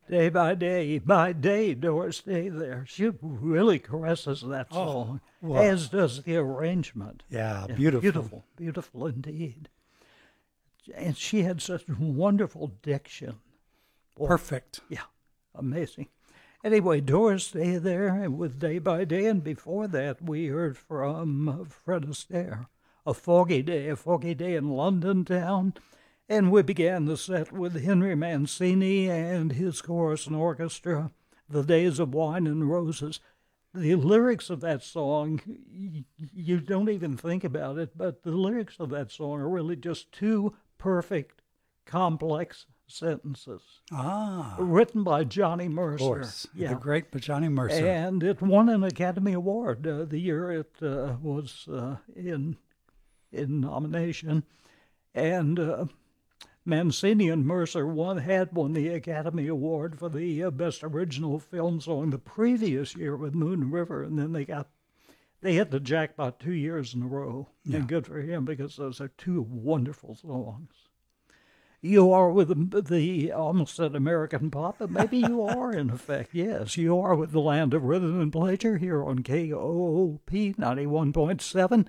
Day by day, Doris Day there. She really caresses that song, well. as does the arrangement. Yeah, Yeah, beautiful. beautiful indeed. And she had such wonderful diction. Boy, Perfect. yeah, amazing. Anyway, Doris Day there with Day by Day, and before that we heard from Fred Astaire, A Foggy Day in London town. And we began the set with Henry Mancini and his chorus and orchestra, The Days of Wine and Roses. The lyrics of that song, you don't even think about it, but the lyrics of that song are really just two perfect, complex sentences. Written by Johnny Mercer. Of course. The great Johnny Mercer. And it won an Academy Award the year it was in nomination. And Mancini and Mercer had won the Academy Award for the Best Original Film Song the previous year with Moon River, and then they hit the jackpot 2 years in a row. Yeah. And good for him, because those are two wonderful songs. You are with the almost said American pop, but maybe you are in effect. Yes, you are with the Land of Rhythm and Pleasure here on KOOP 91.7,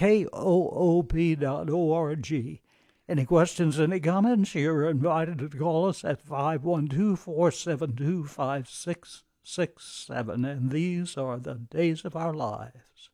KOOP.org. Any questions, any comments, you're invited to call us at 512-472-5667. And these are the days of our lives.